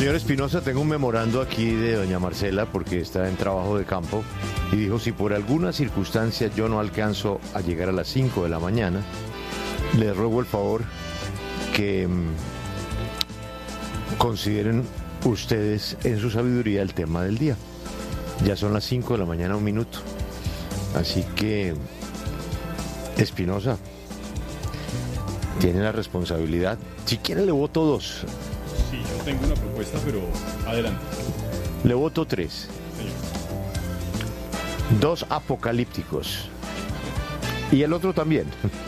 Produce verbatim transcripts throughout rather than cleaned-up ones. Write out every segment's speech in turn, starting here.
Señor Espinosa, tengo un memorando aquí de doña Marcela porque está en trabajo de campo y dijo, si por alguna circunstancia yo no alcanzo a llegar a las cinco de la mañana, les ruego el favor que mmm, consideren ustedes en su sabiduría el tema del día. Ya son las cinco de la mañana, un minuto. Así que, Espinosa, tiene la responsabilidad. Si quiere le voto dos. Sí, yo tengo una propuesta, pero adelante. Le voto tres. Señor. Dos apocalípticos. Y el otro también.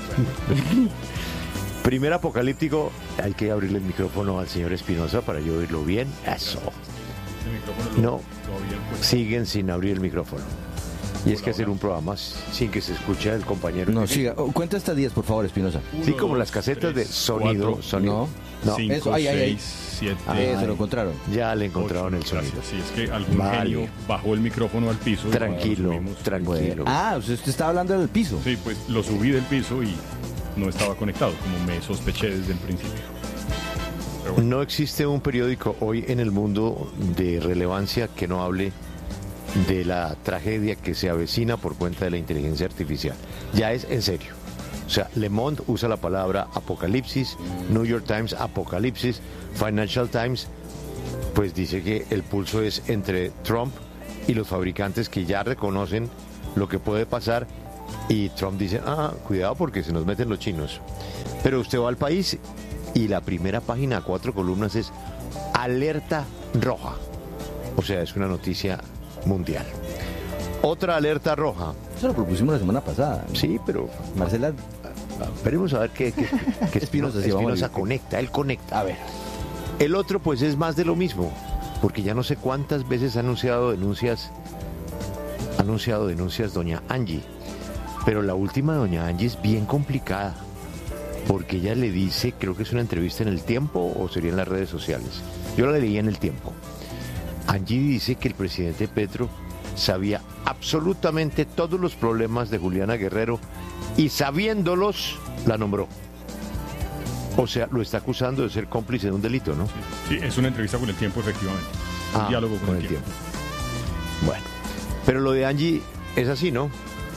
Primer apocalíptico, hay que abrirle el micrófono al señor Espinosa para yo oírlo bien. Eso. El micrófono lo, No, lo habían puesto. siguen sin abrir el micrófono. Y es que hacer un programa sin que se escuche el compañero. No, siga. Oh, cuenta hasta diez, por favor, Espinosa. Sí, como las casetas de sonido. cuatro, sonido. No, cinco, eso, ahí, ahí, ahí. seis, siete, Ah, se lo encontraron. ya le encontraron ocho. el sonido. Gracias. Sí, es que algún Vale. genio bajó el micrófono al piso. y Tranquilo, lo subimos. tranquilo. Ah, usted está hablando del piso. Sí, pues lo subí del piso y no estaba conectado, como me sospeché desde el principio. Pero bueno, No existe un periódico hoy en el mundo de relevancia que no hable de la tragedia que se avecina por cuenta de la inteligencia artificial. Ya es en serio. O sea, Le Monde usa la palabra apocalipsis, New York Times apocalipsis, Financial Times pues dice que el pulso es entre Trump y los fabricantes que ya reconocen lo que puede pasar, y Trump dice, ah, cuidado porque se nos meten los chinos. Pero usted va al país y la primera página a cuatro columnas es alerta roja. O sea, es una noticia mundial. Otra alerta roja. Eso lo propusimos la semana pasada. Sí, pero Marcela, esperemos a ver qué, qué, qué Espinosa, Espinosa, sí, vamos a Espinosa ver. conecta, él conecta. a ver. El otro pues es más de lo mismo, porque ya no sé cuántas veces ha anunciado denuncias, ha anunciado denuncias doña Angie, pero la última de doña Angie es bien complicada, porque ella le dice, creo que es una entrevista en El Tiempo o sería en las redes sociales, yo la leí en El Tiempo. Angie dice que el presidente Petro sabía absolutamente todos los problemas de Juliana Guerrero y sabiéndolos la nombró. O sea, lo está acusando de ser cómplice de un delito, ¿no? sí, es una entrevista con El Tiempo, efectivamente. Un Ah, diálogo con, el, tiempo. Bueno, pero lo de Angie es así, ¿no?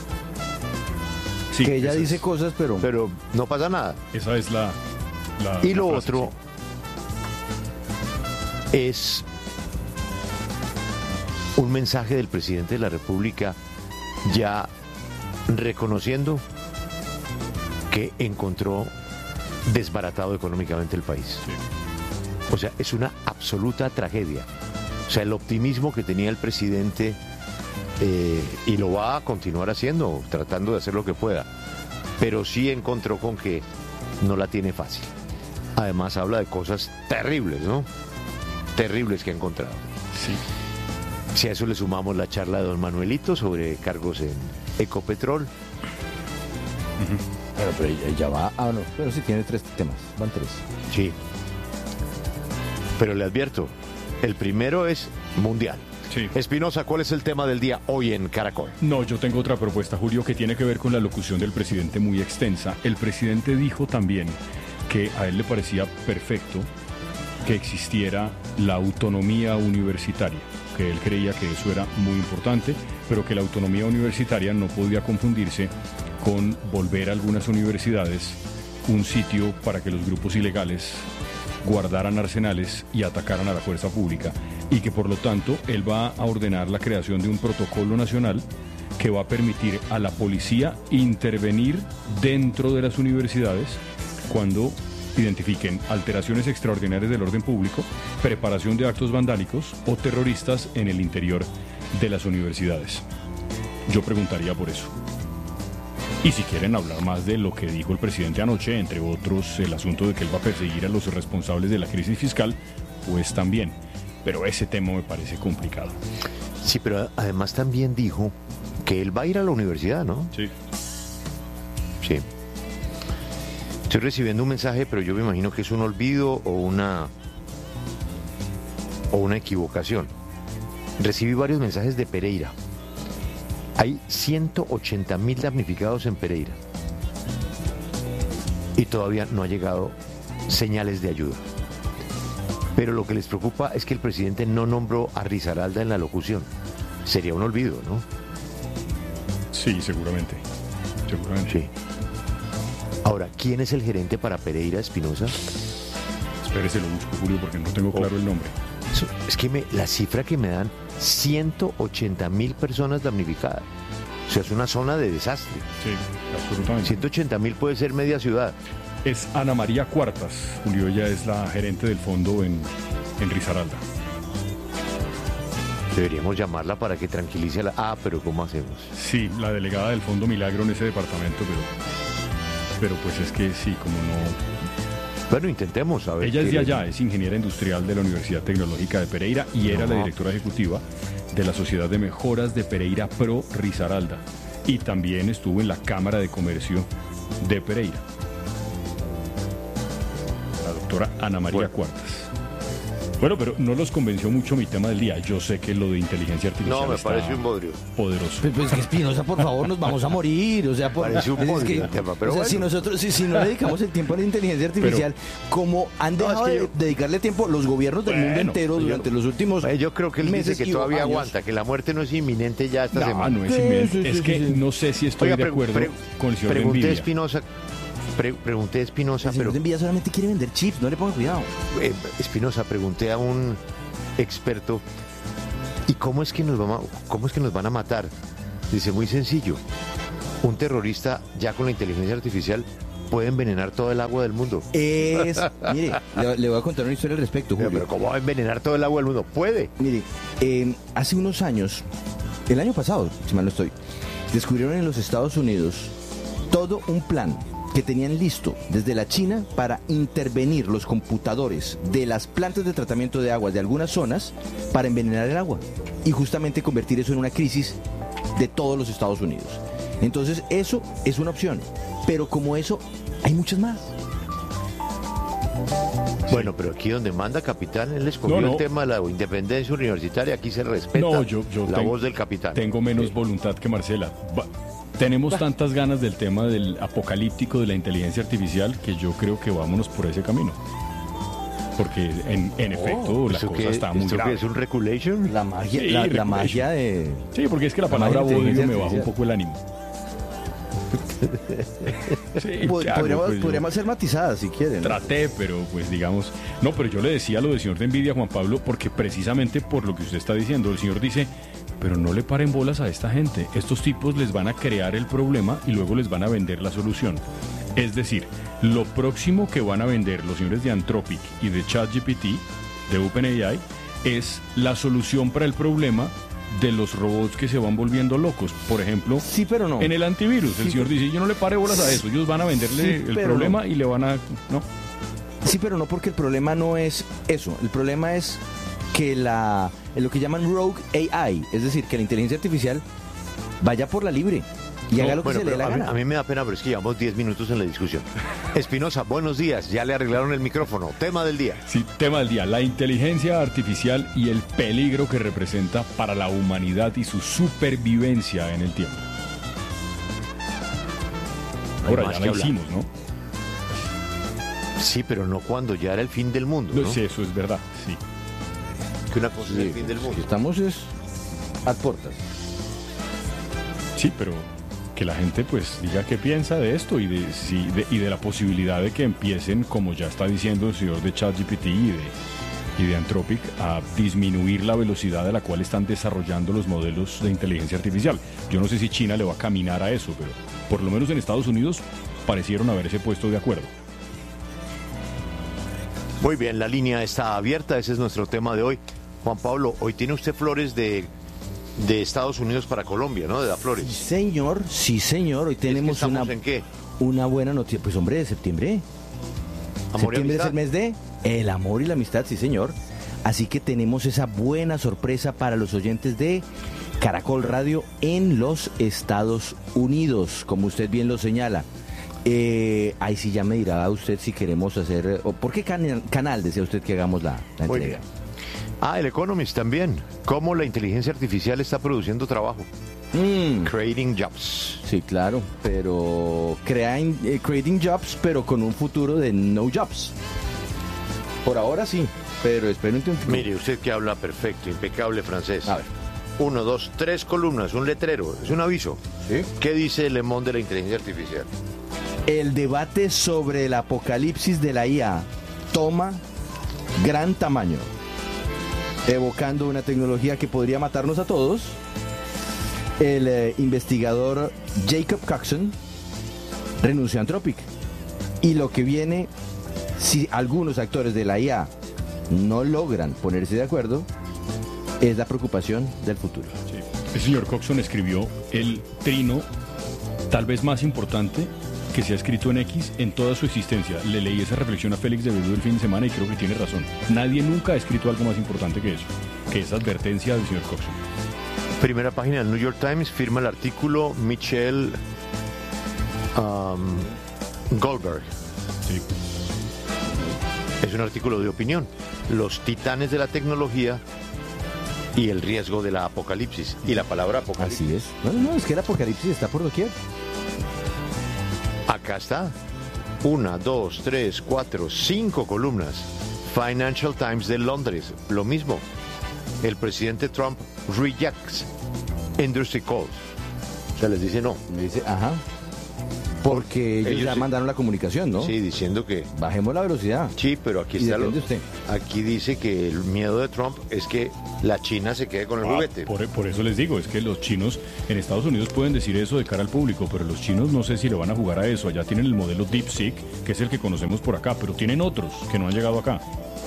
Sí, que ella esa dice es, cosas, pero... Pero no pasa nada. esa es la, la- Y la lo frase, otro es un mensaje del presidente de la República ya reconociendo que encontró desbaratado económicamente el país. sí. O sea, es una absoluta tragedia. O sea, el optimismo que tenía el presidente, eh, y lo va a continuar haciendo, tratando de hacer lo que pueda, pero sí encontró con que no la tiene fácil. Además habla de cosas terribles, ¿no? Terribles que ha encontrado. Sí. Si a eso le sumamos la charla de don Manuelito sobre cargos en Ecopetrol, Pero, pero ella, ella va... Ah, no, pero sí tiene tres temas. Van tres. sí. Pero le advierto, el primero es mundial. Sí. Espinosa, ¿cuál es el tema del día hoy en Caracol? No, yo tengo otra propuesta, Julio, que tiene que ver con la locución del presidente muy extensa. El presidente dijo también que a él le parecía perfecto que existiera la autonomía universitaria, que él creía que eso era muy importante, pero que la autonomía universitaria no podía confundirse con volver a algunas universidades un sitio para que los grupos ilegales guardaran arsenales y atacaran a la fuerza pública, y que por lo tanto él va a ordenar la creación de un protocolo nacional que va a permitir a la policía intervenir dentro de las universidades cuando identifiquen alteraciones extraordinarias del orden público, preparación de actos vandálicos o terroristas en el interior de las universidades. Yo preguntaría por eso. Y si quieren hablar más de lo que dijo el presidente anoche, entre otros el asunto de que él va a perseguir a los responsables de la crisis fiscal, pues también. Pero ese tema me parece complicado. Sí, pero además también dijo que él va a ir a la universidad, ¿no? Sí. Sí. Estoy recibiendo un mensaje, pero yo me imagino que es un olvido o una o una equivocación. Recibí varios mensajes de Pereira. Hay ciento ochenta mil damnificados en Pereira y todavía no ha llegado señales de ayuda. Pero lo que les preocupa es que el presidente no nombró a Risaralda en la locución. Sería un olvido, ¿no? Sí, seguramente. Seguramente. Sí. Ahora, ¿quién es el gerente para Pereira, Espinosa? Espérese, lo busco, Julio, porque no tengo claro el nombre. Eso, es que me, la cifra que me dan, ciento ochenta mil personas damnificadas. O sea, es una zona de desastre. Sí, absolutamente. ciento ochenta mil puede ser media ciudad. Es Ana María Cuartas, Julio, ella es la gerente del fondo en, en Risaralda. Deberíamos llamarla para que tranquilice a la... Ah, pero ¿cómo hacemos? Sí, la delegada del Fondo Milagro en ese departamento, pero, pero pues es que sí, como no... Bueno, intentemos a ver. Ella es de qué- allá, es ingeniera industrial de la Universidad Tecnológica de Pereira y era No. la directora ejecutiva de la Sociedad de Mejoras de Pereira Pro Risaralda. Y también estuvo en la Cámara de Comercio de Pereira. La doctora Ana María Bueno. Cuartas. Bueno, pero no los convenció mucho mi tema del día. Yo sé que lo de inteligencia artificial No, me está parece un bodrio. poderoso. Pues, pues que Espinosa, por favor, nos vamos a morir. O sea, por, Parece un es bodrio que- el tema, pero o sea, bueno. si nosotros, si, si no le dedicamos el tiempo a la inteligencia artificial, como han No, es dejado que de yo- dedicarle tiempo los gobiernos del mundo Bueno, entero yo- durante los últimos Eh, Yo creo que él dice meses que y todavía años. aguanta, que la muerte no es inminente ya esta No, semana. no es Sí, inminente. sí, sí, Es sí, que sí. no sé si estoy Oiga, de pre- acuerdo pre- con el señor de pregunté a Nvidia. Espinosa, pre- pregunté a Espinosa, El señor pero de Envía solamente quiere vender chips, no le pongan cuidado. eh, Espinosa, pregunté a un experto, ¿y cómo es que nos van a, cómo es que nos van a matar? Dice, muy sencillo. Un terrorista ya con la inteligencia artificial puede envenenar todo el agua del mundo. Es, mire, le, le voy a contar una historia al respecto, Pero, Julio. pero ¿cómo va a envenenar todo el agua del mundo? Puede. Mire, eh, hace unos años, el año pasado, si mal no estoy, descubrieron en los Estados Unidos todo un plan que tenían listo desde la China para intervenir los computadores de las plantas de tratamiento de aguas de algunas zonas para envenenar el agua y justamente convertir eso en una crisis de todos los Estados Unidos. Entonces eso es una opción, pero como eso hay muchas más. Bueno, pero aquí donde manda capitán, él escogió No, no. el tema de la independencia universitaria, aquí se respeta No, yo, yo la tengo- voz del capitán. Tengo menos voluntad que Marcela. Va- tenemos tantas ganas del tema del apocalíptico de la inteligencia artificial que yo creo que vámonos por ese camino. Porque en, en efecto la ¿Esto cosa qué- está muy esto qué grave. es un reculation? La magia, Sí, la, la regulation. magia de... Sí, porque es que la La palabra magia de odio me inteligencia baja un artificial. poco el ánimo. Sí, Pod- ¿qué hago? podríamos, Pues yo podríamos ser matizadas si quieren. Traté, pero pues digamos... No, pero yo le decía lo del señor de Nvidia, Juan Pablo, porque precisamente por lo que usted está diciendo, el señor dice, pero no le paren bolas a esta gente. Estos tipos les van a crear el problema y luego les van a vender la solución. Es decir, lo próximo que van a vender los señores de Anthropic y de ChatGPT, de OpenAI, es la solución para el problema de los robots que se van volviendo locos. Por ejemplo, Sí, pero no. en el antivirus, el Sí, señor dice, yo no le pare bolas a eso, ellos van a venderle Sí, el pero problema y le van a... No, Sí, pero no, porque el problema no es eso. El problema es que la lo que llaman rogue A I, es decir, que la inteligencia artificial vaya por la libre y No, haga lo que Bueno, se le dé pero la a, mí, gana. a mí me da pena, pero es que llevamos diez minutos en la discusión. Espinosa, buenos días, ya le arreglaron el micrófono. Tema del día. sí, tema del día, la inteligencia artificial y el peligro que representa para la humanidad y su supervivencia en el tiempo. Hay Ahora más ya que la hablar. hicimos, ¿no? Sí, pero no cuando ya era el fin del mundo, No, ¿no? sí, eso es verdad, sí. Que una cosa es el fin del mundo. Si estamos es a puertas. Sí, pero que la gente pues diga qué piensa de esto y de, si, de- y de la posibilidad de que empiecen, como ya está diciendo el señor de ChatGPT y de, y de Anthropic, a disminuir la velocidad a la cual están desarrollando los modelos de inteligencia artificial. Yo no sé si China le va a caminar a eso, pero por lo menos en Estados Unidos parecieron haberse puesto de acuerdo. Muy bien, la línea está abierta, ese es nuestro tema de hoy. Juan Pablo, hoy tiene usted flores de, de Estados Unidos para Colombia, ¿no? De da Sí, flores. señor, sí, señor. Hoy tenemos ¿Estamos una, en qué? una buena noticia. Pues hombre, de septiembre. Amor y Septiembre es amistad. el mes de el amor y la amistad, sí, señor. Así que tenemos esa buena sorpresa para los oyentes de Caracol Radio en los Estados Unidos, como usted bien lo señala. Eh, ahí sí ya me dirá usted si queremos hacer... o ¿Por qué can- canal desea usted que hagamos la, la Muy entrega? bien. Ah, el Economist también. Cómo la inteligencia artificial está produciendo trabajo. Mm, Creating jobs. sí, claro, pero crean, eh, creating jobs, pero con un futuro de no jobs. Por ahora sí, pero espero un tiempo. Mire, usted que habla perfecto, impecable francés. A ver. Uno, dos, tres columnas, un letrero, es un aviso. ¿Sí? ¿Qué dice Le Monde de la inteligencia artificial? El debate sobre el apocalipsis de la I A toma gran tamaño, evocando una tecnología que podría matarnos a todos. El eh, investigador Jacob Coxon renunció a Anthropic. Y lo que viene, si algunos actores de la I A no logran ponerse de acuerdo, es la preocupación del futuro. Sí. El señor Coxon escribió el trino tal vez más importante que se ha escrito en X en toda su existencia. Le leí esa reflexión a Félix de Verdú el fin de semana y creo que tiene razón. Nadie nunca ha escrito algo más importante que eso, que esa advertencia del señor Coxon. Primera página del New York Times, firma el artículo Michelle um, Goldberg. Sí. Es un artículo de opinión. Los titanes de la tecnología y el riesgo de la apocalipsis. Y la palabra apocalipsis. Así es. No, no, no, es que el apocalipsis está por doquier. Acá está. Una, dos, tres, cuatro, cinco columnas. Financial Times de Londres. Lo mismo. El presidente Trump rejects industry calls. O sea, les dice no. Me dice, ajá. Porque ellos, ellos ya sí, mandaron la comunicación, ¿no? Sí, diciendo que... Bajemos la velocidad. Sí, pero aquí Y está lo... depende usted. Aquí dice que el miedo de Trump es que la China se quede con el Ah, juguete. por, por eso les digo, es que los chinos en Estados Unidos pueden decir eso de cara al público, pero los chinos no sé si le van a jugar a eso. Allá tienen el modelo DeepSeek, que es el que conocemos por acá, pero tienen otros que no han llegado acá.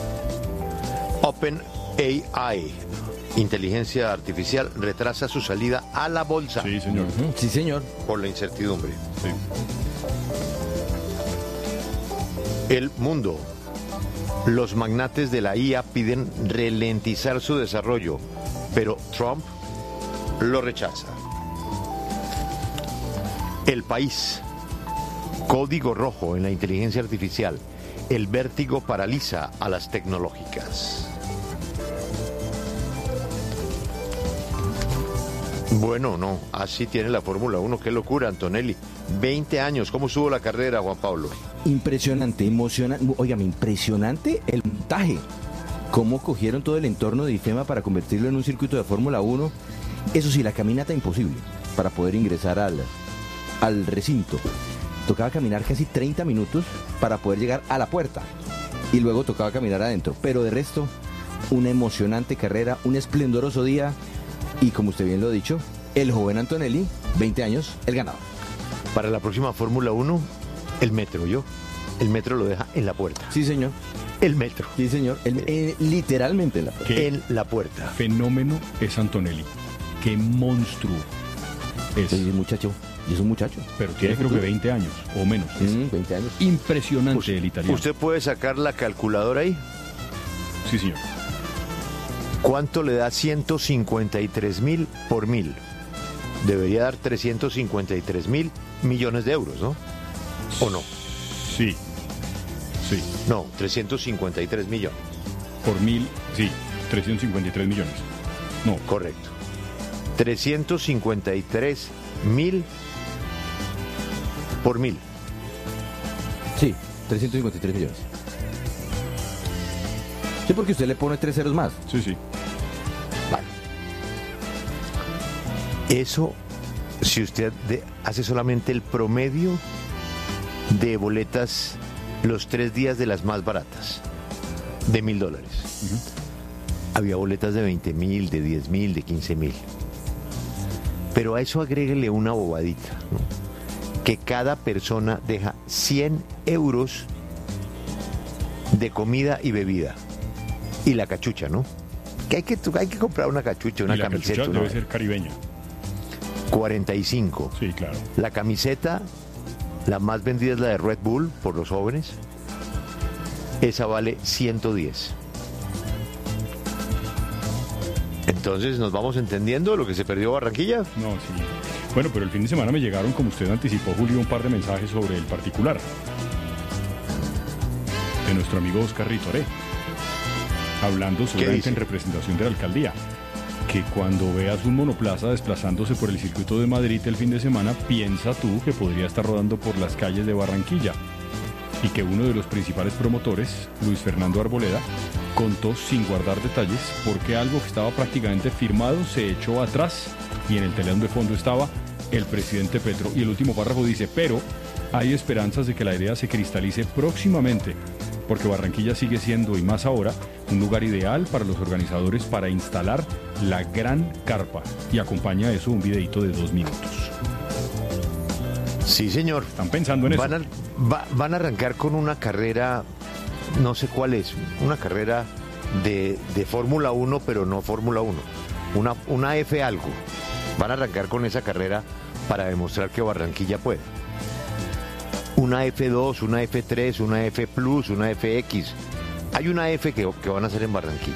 OpenAI, inteligencia artificial, retrasa su salida a la bolsa Sí, señor. Ujú. Sí, señor. por la incertidumbre. Sí. El mundo. Los magnates de la I A piden ralentizar su desarrollo, pero Trump lo rechaza. El país. Código rojo en la inteligencia artificial. El vértigo paraliza a las tecnológicas. Bueno, no, así tiene la Fórmula uno. Qué locura, Antonelli. veinte años, ¿cómo estuvo la carrera, Juan Pablo? Impresionante, emocionante. Óigame, impresionante el montaje. Cómo cogieron todo el entorno de IFEMA para convertirlo en un circuito de Fórmula uno. Eso sí, la caminata imposible para poder ingresar al, al recinto. Tocaba caminar casi treinta minutos para poder llegar a la puerta. Y luego tocaba caminar adentro. Pero de resto, una emocionante carrera, un esplendoroso día. Y como usted bien lo ha dicho, el joven Antonelli, veinte años, el ganador. Para la próxima Fórmula uno, el metro, yo. El metro lo deja en la puerta. Sí, señor. El metro. Sí, señor. El- eh, literalmente en la puerta. ¿Qué En la puerta. fenómeno es Antonelli? ¿Qué monstruo es? Oye, muchacho, y es un muchacho. Pero tiene creo que veinte años o menos. Es Mm, veinte años. impresionante Usted- el italiano. ¿Usted puede sacar la calculadora ahí? Sí, señor. ¿Cuánto le da ciento cincuenta y tres mil por mil? Debería dar trescientos cincuenta y tres mil millones de euros, ¿no? ¿O no? Sí. Sí. No, trescientos cincuenta y tres millones. Por mil, sí. trescientos cincuenta y tres millones. No, Correcto. trescientos cincuenta y tres mil por mil. Sí, trescientos cincuenta y tres millones. Sí, porque usted le pone tres ceros más. sí, sí. Vale. Eso, si usted de- hace solamente el promedio de boletas los tres días de las más baratas, de mil dólares. Había boletas de veinte mil, de diez mil, de quince mil. Pero a eso agréguele una bobadita, ¿no? Que cada persona deja cien euros de comida y bebida. Y la cachucha, ¿no? Que hay que, hay que comprar una cachucha, una Y la camiseta. cachucha una- debe ser caribeña. cuarenta y cinco. Sí, claro. La camiseta, la más vendida es la de Red Bull por los jóvenes. Esa vale ciento diez. Entonces, ¿nos vamos entendiendo lo que se perdió Barranquilla? No, sí. Bueno, pero el fin de semana me llegaron, como usted anticipó, Julio, un par de mensajes sobre el particular de nuestro amigo Oscar Ritoré, hablando seguramente dice? en representación de la alcaldía, que cuando veas un monoplaza desplazándose por el circuito de Madrid el fin de semana, piensa tú que podría estar rodando por las calles de Barranquilla. y que uno de los principales promotores, Luis Fernando Arboleda, contó sin guardar detalles porque algo que estaba prácticamente firmado se echó atrás y en el telón de fondo estaba el presidente Petro. Y el último párrafo dice, pero hay esperanzas de que la idea se cristalice próximamente, porque Barranquilla sigue siendo, y más ahora, un lugar ideal para los organizadores para instalar la gran carpa. Y acompaña a eso un videito de dos minutos. Sí, señor. Están pensando en van eso. A, va, van a arrancar con una carrera, no sé cuál es, una carrera de, de Fórmula uno, pero no Fórmula uno. Una, una F algo. Van a arrancar con esa carrera para demostrar que Barranquilla puede. Una F dos, una F tres, una F Plus, una F X. Hay una F que, que van a hacer en Barranquilla.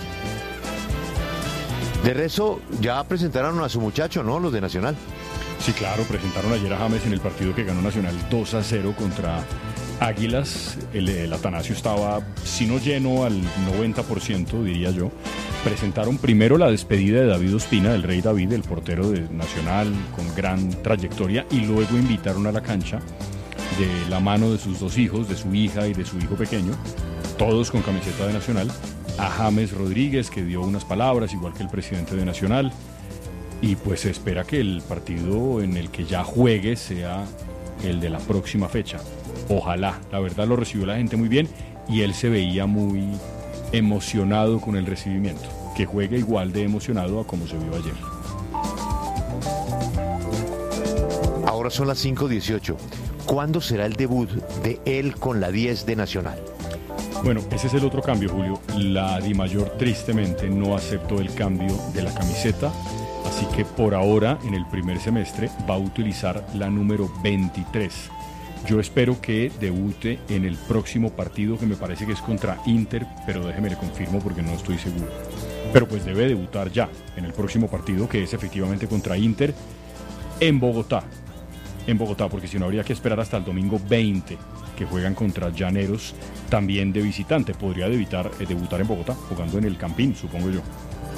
De resto, ya presentaron a su muchacho, ¿no? Los de Nacional. Sí, claro, presentaron ayer a James en el partido que ganó Nacional dos a cero contra Águilas. El, el Atanasio estaba, si no lleno, al noventa por ciento, diría yo. Presentaron primero la despedida de David Ospina, del Rey David, el portero de Nacional, con gran trayectoria, y luego invitaron a la cancha, de la mano de sus dos hijos, de su hija y de su hijo pequeño, todos con camiseta de Nacional, a James Rodríguez, que dio unas palabras, igual que el presidente de Nacional, y pues se espera que el partido en el que ya juegue sea el de la próxima fecha. Ojalá, la verdad lo recibió la gente muy bien y él se veía muy emocionado con el recibimiento, que juegue igual de emocionado a como se vio ayer. Ahora son las cinco dieciocho. ¿Cuándo será el debut de él con la diez de Nacional? Bueno, ese es el otro cambio, Julio. La Dimayor tristemente no aceptó el cambio de la camiseta, así que por ahora, en el primer semestre, va a utilizar la número veintitrés. Yo espero que debute en el próximo partido, que me parece que es contra Inter, pero déjeme le confirmo porque no estoy seguro. Pero pues debe debutar ya en el próximo partido, que es efectivamente contra Inter en Bogotá. En Bogotá, porque si no habría que esperar hasta el domingo veinte, que juegan contra Llaneros, también de visitante. Podría debutar, eh, debutar en Bogotá, jugando en el Campín, supongo yo.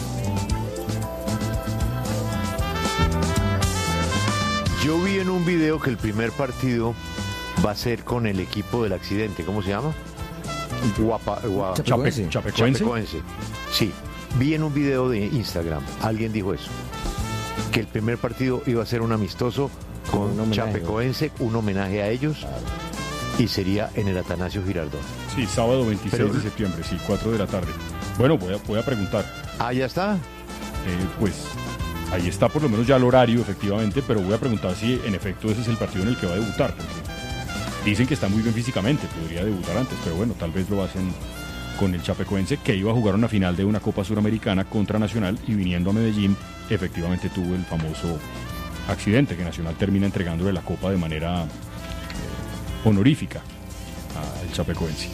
Yo vi en un video que el primer partido va a ser con el equipo del accidente. ¿Cómo se llama? Guapa, gua, Chapecoense. Chapecoense. Chapecoense. Sí, vi en un video de Instagram, alguien dijo eso, que el primer partido iba a ser un amistoso con un Chapecoense, un homenaje a ellos, claro. Y sería en el Atanasio Girardot. Sí, sábado veintiséis Pero, de septiembre, sí, cuatro de la tarde. Bueno, voy a, voy a preguntar. Ah, ¿ya está? Eh, pues ahí está por lo menos ya el horario, efectivamente, pero voy a preguntar si en efecto ese es el partido en el que va a debutar, porque dicen que está muy bien físicamente, podría debutar antes, pero bueno, tal vez lo hacen con el Chapecoense, que iba a jugar una final de una Copa Suramericana contra Nacional, y viniendo a Medellín, efectivamente tuvo el famoso accidente, que Nacional termina entregándole la Copa de manera eh, honorífica al Chapecoense.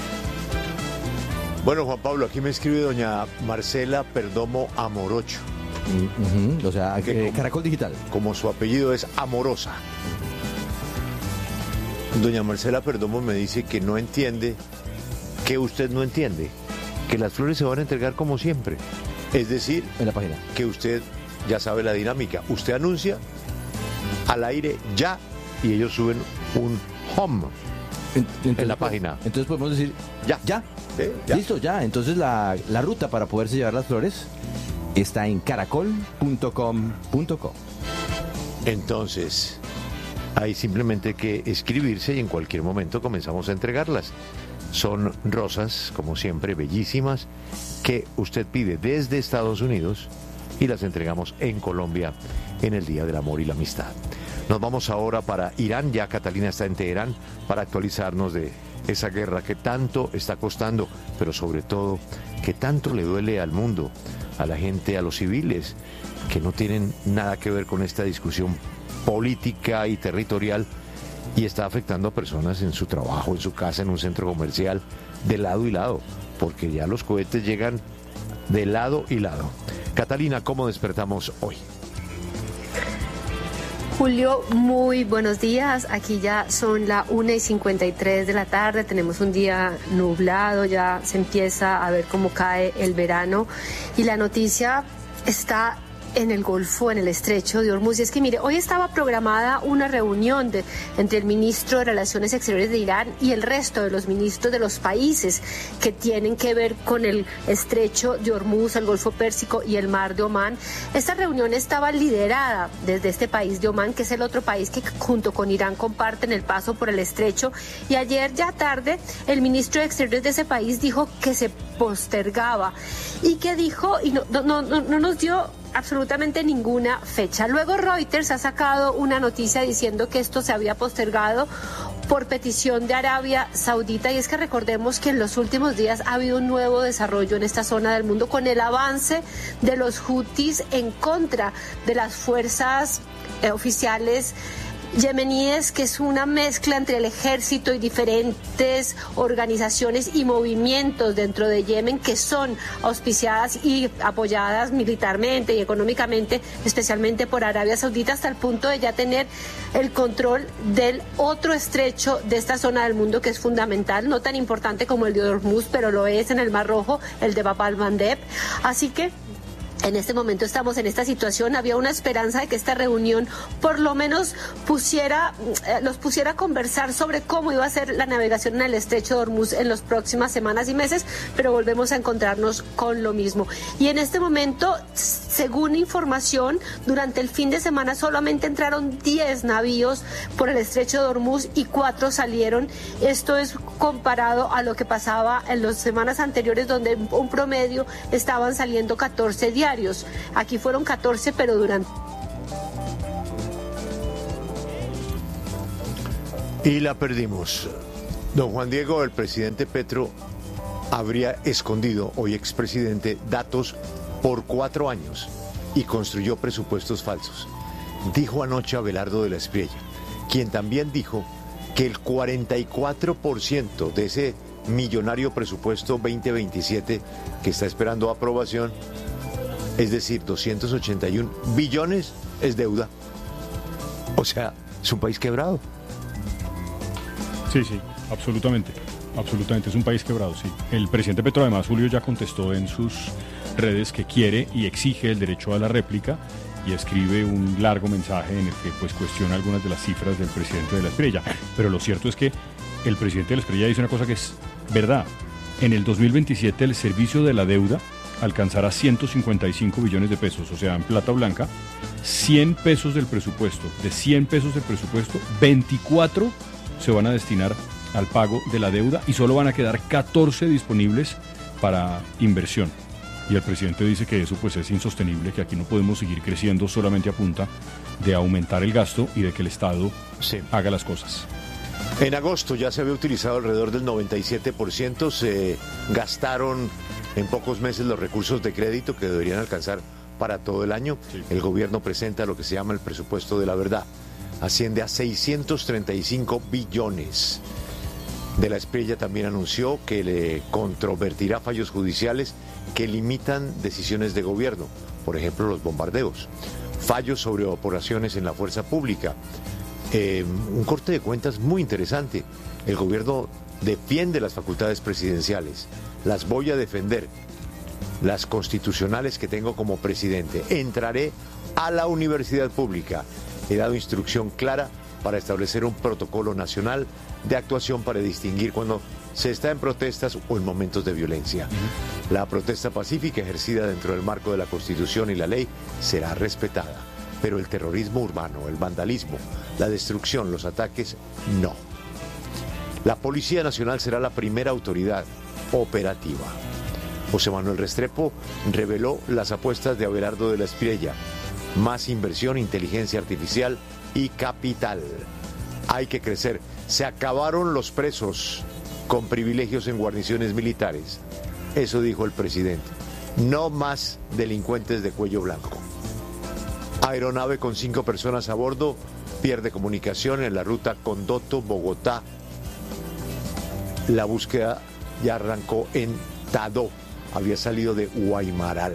Bueno, Juan Pablo, aquí me escribe doña Marcela Perdomo Amorocho. Uh-huh. O sea, que, eh, Caracol Digital. Como su apellido es Amorosa. Doña Marcela Perdomo me dice que no entiende, que usted no entiende, que las flores se van a entregar como siempre. Es decir, en la página. Que usted ya sabe la dinámica. Usted anuncia al aire ya y ellos suben un home entonces, en la página. Entonces podemos decir ya. Ya. ¿Sí? Ya. Listo, ya. Entonces la, la ruta para poderse llevar las flores está en caracol punto com punto co. Entonces, hay simplemente que escribirse y en cualquier momento comenzamos a entregarlas. Son rosas, como siempre, bellísimas, que usted pide desde Estados Unidos y las entregamos en Colombia en el Día del Amor y la Amistad. Nos vamos ahora para Irán, ya Catalina está en Teherán, para actualizarnos de esa guerra que tanto está costando, pero sobre todo que tanto le duele al mundo, a la gente, a los civiles, que no tienen nada que ver con esta discusión política y territorial, y está afectando a personas en su trabajo, en su casa, en un centro comercial, de lado y lado, porque ya los cohetes llegan de lado y lado. Catalina, ¿cómo despertamos hoy? Julio, muy buenos días. Aquí ya son las una y cincuenta y tres de la tarde. Tenemos un día nublado, ya se empieza a ver cómo cae el verano. Y la noticia está en el Golfo, en el estrecho de Hormuz. Y es que, mire, hoy estaba programada una reunión de, entre el ministro de Relaciones Exteriores de Irán y el resto de los ministros de los países que tienen que ver con el estrecho de Hormuz, el Golfo Pérsico y el Mar de Omán. Esta reunión estaba liderada desde este país de Omán, que es el otro país que junto con Irán comparten el paso por el estrecho. Y ayer ya tarde, el ministro de Exteriores de ese país dijo que se postergaba y que dijo, y no, no, no, no nos dio absolutamente ninguna fecha. Luego Reuters ha sacado una noticia diciendo que esto se había postergado por petición de Arabia Saudita, y es que recordemos que en los últimos días ha habido un nuevo desarrollo en esta zona del mundo con el avance de los hutis en contra de las fuerzas eh, oficiales yemeníes, que es una mezcla entre el ejército y diferentes organizaciones y movimientos dentro de Yemen que son auspiciadas y apoyadas militarmente y económicamente, especialmente por Arabia Saudita, hasta el punto de ya tener el control del otro estrecho de esta zona del mundo que es fundamental, no tan importante como el de Hormuz, pero lo es en el Mar Rojo, el de Bab al-Mandeb. Así que en este momento estamos en esta situación. Había una esperanza de que esta reunión por lo menos pusiera, eh, los pusiera a conversar sobre cómo iba a ser la navegación en el estrecho de Hormuz en las próximas semanas y meses, pero volvemos a encontrarnos con lo mismo. Y en este momento, según información, durante el fin de semana solamente entraron diez navíos por el estrecho de Hormuz y cuatro salieron. Esto es comparado a lo que pasaba en las semanas anteriores, donde un promedio estaban saliendo catorce diarios. Aquí fueron catorce, pero durante... Y la perdimos. Don Juan Diego, el presidente Petro habría escondido, hoy expresidente, datos por cuatro años y construyó presupuestos falsos. Dijo anoche Abelardo de la Espriella, quien también dijo que el cuarenta y cuatro por ciento de ese millonario presupuesto veinte veintisiete que está esperando aprobación, es decir, doscientos ochenta y un billones, es deuda. O sea, es un país quebrado. Sí, sí, absolutamente, absolutamente, es un país quebrado, sí. El presidente Petro, además, Julio, ya contestó en sus redes que quiere y exige el derecho a la réplica y escribe un largo mensaje en el que pues cuestiona algunas de las cifras del presidente de la Espriella. Pero lo cierto es que el presidente de la Espriella dice una cosa que es verdad. En el dos mil veintisiete el servicio de la deuda alcanzará ciento cincuenta y cinco billones de pesos, o sea, en plata blanca, cien pesos del presupuesto. De cien pesos del presupuesto, veinticuatro se van a destinar al pago de la deuda y solo van a quedar catorce disponibles para inversión. Y el presidente dice que eso pues es insostenible, que aquí no podemos seguir creciendo solamente a punta de aumentar el gasto y de que el Estado sí. haga las cosas. En agosto ya se había utilizado alrededor del noventa y siete por ciento, se gastaron en pocos meses los recursos de crédito que deberían alcanzar para todo el año. Sí. El gobierno presenta lo que se llama el presupuesto de la verdad. Asciende a seiscientos treinta y cinco billones. De la Espriella también anunció que le controvertirá fallos judiciales que limitan decisiones de gobierno, por ejemplo los bombardeos, fallos sobre operaciones en la fuerza pública. Eh, un corte de cuentas muy interesante. El gobierno defiende las facultades presidenciales, las voy a defender, las constitucionales que tengo como presidente. Entraré a la universidad pública. He dado instrucción clara para establecer un protocolo nacional de actuación para distinguir cuando se está en protestas o en momentos de violencia. Uh-huh. La protesta pacífica ejercida dentro del marco de la Constitución y la ley será respetada, pero el terrorismo urbano, el vandalismo, la destrucción, los ataques, no. La Policía Nacional será la primera autoridad operativa. José Manuel Restrepo reveló las apuestas de Abelardo de la Espriella: más inversión, inteligencia artificial y capital. Hay que crecer. Se acabaron los presos con privilegios en guarniciones militares. Eso dijo el presidente. No más delincuentes de cuello blanco. Aeronave con cinco personas a bordo pierde comunicación en la ruta Condoto-Bogotá. La búsqueda ya arrancó en Tadó. Había salido de Guaymaral.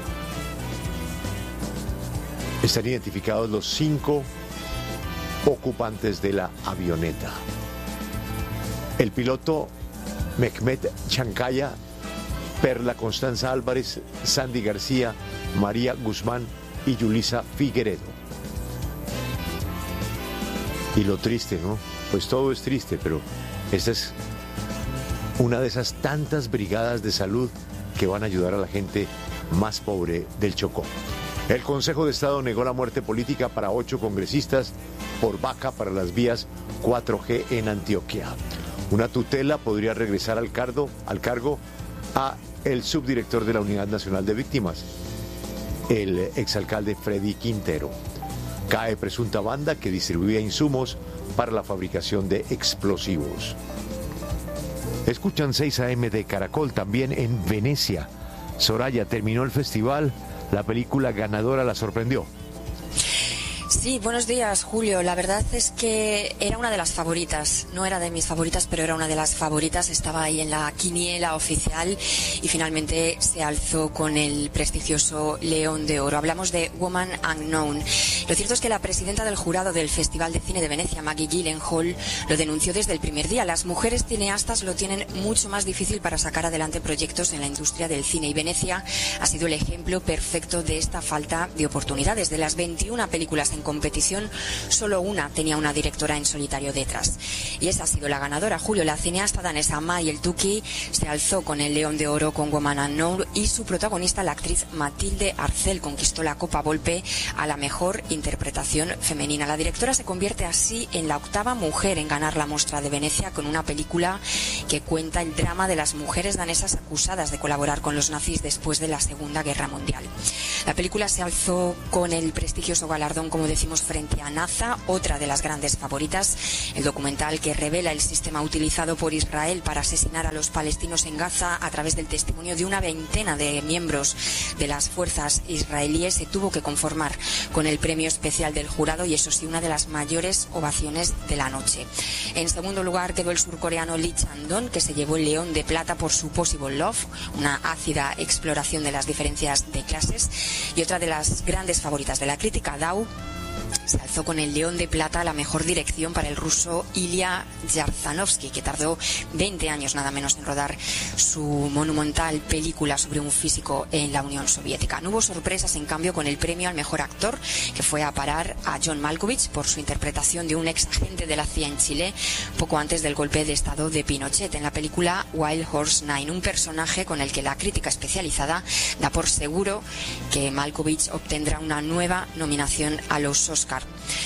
Están identificados los cinco ocupantes de la avioneta. El piloto Mehmet Chancaya, Perla Constanza Álvarez, Sandy García, María Guzmán y Yulisa Figueredo. Y lo triste, ¿no? Pues todo es triste, pero esta es una de esas tantas brigadas de salud que van a ayudar a la gente más pobre del Chocó. El Consejo de Estado negó la muerte política para ocho congresistas por vaca para las vías cuatro G en Antioquia. Una tutela podría regresar al cargo, al cargo a el subdirector de la Unidad Nacional de Víctimas, el exalcalde Freddy Quintero. Cae presunta banda que distribuía insumos para la fabricación de explosivos. Escuchan seis A M de Caracol. También en Venecia. Soraya, terminó el festival. La película ganadora la sorprendió. Sí, buenos días, Julio. La verdad es que era una de las favoritas. No era de mis favoritas, pero era una de las favoritas. Estaba ahí en la quiniela oficial y finalmente se alzó con el prestigioso León de Oro. Hablamos de Woman Unknown. Lo cierto es que la presidenta del jurado del Festival de Cine de Venecia, Maggie Gyllenhaal, lo denunció desde el primer día. Las mujeres cineastas lo tienen mucho más difícil para sacar adelante proyectos en la industria del cine, y Venecia ha sido el ejemplo perfecto de esta falta de oportunidades. De las veintiuna películas en competición, solo una tenía una directora en solitario detrás. Y esa ha sido la ganadora, Julio. La cineasta danesa May Tuki se alzó con el León de Oro con Woman Unknown, y su protagonista, la actriz Matilde Arcel, conquistó la Copa Volpe a la mejor interpretación femenina. La directora se convierte así en la octava mujer en ganar la Mostra de Venecia, con una película que cuenta el drama de las mujeres danesas acusadas de colaborar con los nazis después de la Segunda Guerra Mundial. La película se alzó con el prestigioso galardón, como decimos, frente a NASA, otra de las grandes favoritas. El documental que revela el sistema utilizado por Israel para asesinar a los palestinos en Gaza a través del testimonio de una veintena de miembros de las fuerzas israelíes se tuvo que conformar con el premio especial del jurado, y eso sí, una de las mayores ovaciones de la noche. En segundo lugar quedó el surcoreano Lee Chang-dong, que se llevó el León de Plata por su Possible Love, una ácida exploración de las diferencias de clases. Y otra de las grandes favoritas de la crítica, Dao, se alzó con el León de Plata a la mejor dirección para el ruso Ilya Yarzanovsky, que tardó veinte años nada menos en rodar su monumental película sobre un físico en la Unión Soviética. No hubo sorpresas, en cambio, con el premio al mejor actor, que fue a parar a John Malkovich por su interpretación de un ex agente de la C I A en Chile poco antes del golpe de estado de Pinochet en la película Wild Horse Nine, un personaje con el que la crítica especializada da por seguro que Malkovich obtendrá una nueva nominación a los Oscar.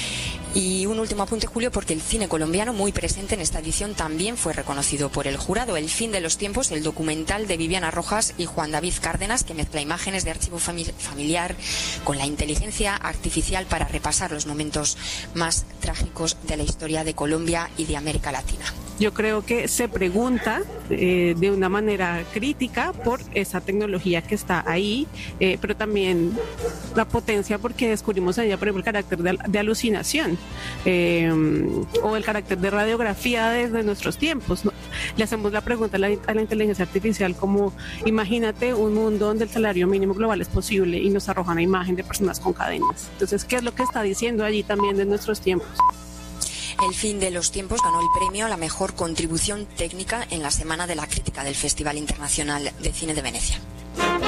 Y un último apunte, Julio, porque el cine colombiano, muy presente en esta edición, también fue reconocido por el jurado. El fin de los tiempos, el documental de Viviana Rojas y Juan David Cárdenas, que mezcla imágenes de archivo familiar con la inteligencia artificial para repasar los momentos más trágicos de la historia de Colombia y de América Latina. Yo creo que se pregunta eh, de una manera crítica por esa tecnología que está ahí, eh, pero también la potencia, porque descubrimos allá, por ejemplo, el carácter de, de alucinación eh, o el carácter de radiografía desde nuestros tiempos, ¿no? Le hacemos la pregunta a la, a la inteligencia artificial como, imagínate un mundo donde el salario mínimo global es posible, y nos arroja una imagen de personas con cadenas. Entonces, ¿qué es lo que está diciendo allí también de nuestros tiempos? El fin de los tiempos ganó el premio a la mejor contribución técnica en la Semana de la Crítica del Festival Internacional de Cine de Venecia.